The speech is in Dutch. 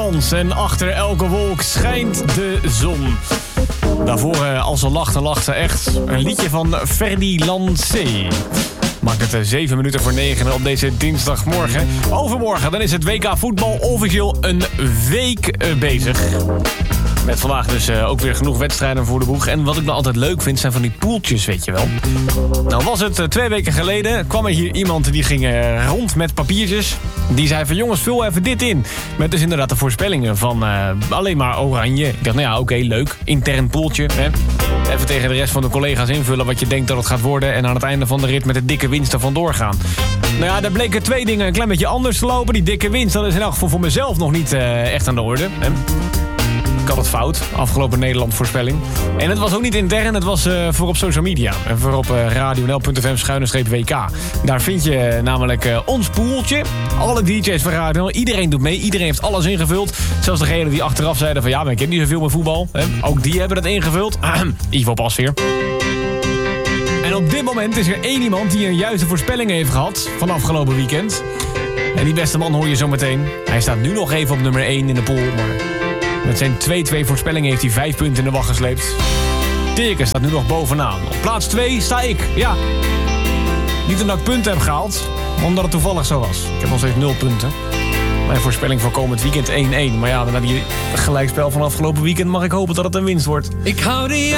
Nederlands en achter elke wolk schijnt de zon. Daarvoor, als ze lachten echt, een liedje van Ferdinand C. Maakt het 7 minuten voor 9 op deze dinsdagmorgen. Overmorgen, dan is het WK voetbal officieel een week bezig. Met vandaag dus ook weer genoeg wedstrijden voor de boeg. En wat ik nou altijd leuk vind, zijn van die poeltjes, weet je wel. Nou was het 2 weken geleden, kwam er hier iemand die ging rond met papiertjes. Die zei van jongens, vul even dit in. Met dus inderdaad de voorspellingen van alleen maar Oranje. Ik dacht, nou ja, oké, leuk. Intern poeltje. Hè. Even tegen de rest van de collega's invullen wat je denkt dat het gaat worden. En aan het einde van de rit met de dikke winst er vandoor gaan. Nou ja, daar bleken 2 dingen een klein beetje anders te lopen. Die dikke winst, dat is in elk geval voor mezelf nog niet echt aan de orde. Hè. Ik had het fout, afgelopen Nederland voorspelling. En het was ook niet intern, het was voor op social media. En voor op radio.nl.fm/WK. Daar vind je namelijk ons poeltje. Alle DJ's van Radio NL, iedereen doet mee. Iedereen heeft alles ingevuld. Zelfs degenen die achteraf zeiden van ja, maar ik heb niet zoveel met voetbal. Ook die hebben dat ingevuld. Ivo Pasveer. En op dit moment is er 1 iemand die een juiste voorspelling heeft gehad van afgelopen weekend. En die beste man hoor je zo meteen. Hij staat nu nog even op nummer 1 in de pool, maar met zijn 2-2 voorspellingen heeft hij 5 punten in de wacht gesleept. Dirk staat nu nog bovenaan. Op plaats 2 sta ik, ja. Niet omdat ik punten heb gehaald, maar omdat het toevallig zo was. Ik heb nog steeds 0 punten. Mijn voorspelling voor komend weekend 1-1. Maar ja, na die gelijkspel van afgelopen weekend mag ik hopen dat het een winst wordt. Ik hou die